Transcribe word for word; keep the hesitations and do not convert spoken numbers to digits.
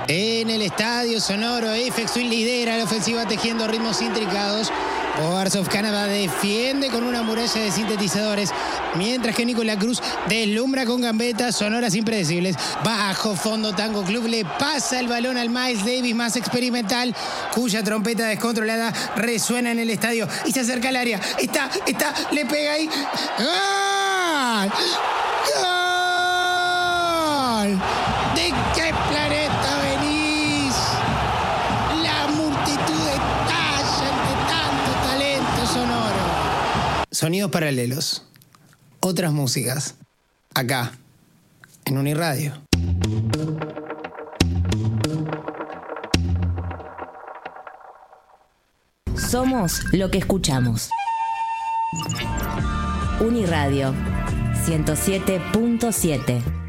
En el estadio sonoro, Aphex Twin lidera la ofensiva tejiendo ritmos intricados. Boards of Canada defiende con una muralla de sintetizadores, mientras que Nicolás Cruz deslumbra con gambetas sonoras impredecibles. Bajo fondo, Tango Club le pasa el balón al Miles Davis más experimental, cuya trompeta descontrolada resuena en el estadio y se acerca al área. Está, está, le pega ahí. ¡Gol! ¡Gol! ¿De qué planeta venís? La multitud estalla ante tanto talento sonoro. Sonidos paralelos. Otras músicas. Acá, en Uniradio. Somos lo que escuchamos. Uniradio ciento siete punto siete.